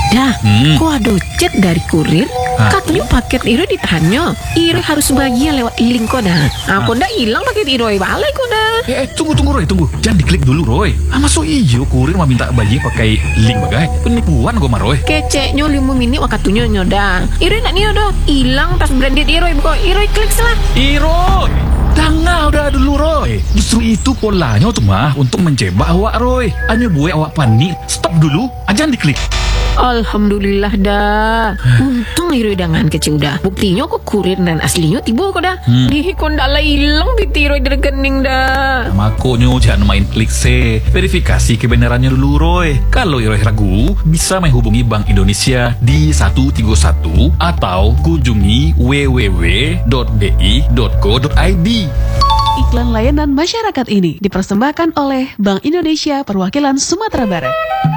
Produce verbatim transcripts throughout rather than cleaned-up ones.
Dah, Hmm. kok ada chat dari kurir? Ah. Katanya paket Iro ditanya. Iro harus bagian lewat link kok dah. Aku dah hilang paket Iro balik kok dah. Eh, eh, tunggu, tunggu Roy, tunggu. Jangan diklik dulu, Roy. Ah, masuk iyo kurir mah minta bayi pakai link bagai. Penipuan gue mah, Roy. Keceknya lima menit wakatunya nyoda. Iro nak niyo dah. Hilang tas branded Iro buka Iro klik salah. Ih, Roy. Jangan udah dulu, Roy. Justru itu polanya tuh mah untuk menjebak awak, Roy. Hanya buat awak panik. Stop dulu. Ah, jangan diklik. Alhamdulillah dah. Untung Iro dengan kecil dah. Buktinya kok kurir dan aslinya tiba kok dah. Hmm. Di kok ndak lah hilang di Iro dari rekening dah. Makanya jangan main klik se. Verifikasi kebenarannya dulu, Roy. Kalau Roy ragu, bisa menghubungi Bank Indonesia di satu tiga satu atau kunjungi w w w dot b i dot co dot i d. Iklan layanan masyarakat ini dipersembahkan oleh Bank Indonesia Perwakilan Sumatera Barat.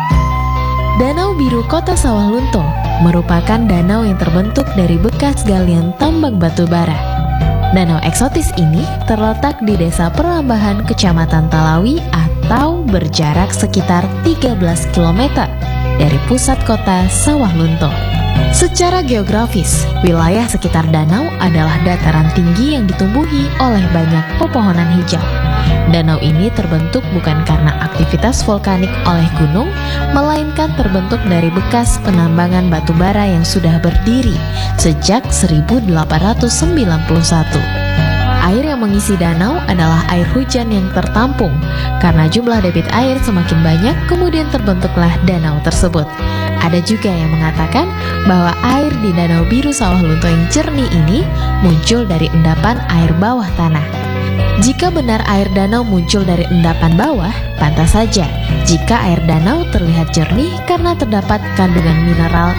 Danau Biru Kota Sawah Lunto merupakan danau yang terbentuk dari bekas galian tambang batu bara. Danau eksotis ini terletak di Desa Perlambahan, Kecamatan Talawi atau berjarak sekitar tiga belas kilometer dari pusat kota Sawah Lunto. Secara geografis, wilayah sekitar danau adalah dataran tinggi yang ditumbuhi oleh banyak pepohonan hijau. Danau ini terbentuk bukan karena aktivitas vulkanik oleh gunung, melainkan terbentuk dari bekas penambangan batu bara yang sudah berdiri sejak seribu delapan ratus sembilan puluh satu. Air yang mengisi danau adalah air hujan yang tertampung. Karena jumlah debit air semakin banyak, kemudian terbentuklah danau tersebut. Ada juga yang mengatakan bahwa air di Danau Biru Sawah Lunto yang jernih ini muncul dari endapan air bawah tanah. Jika benar air danau muncul dari endapan bawah, pantas saja jika air danau terlihat jernih karena terdapat kandungan mineral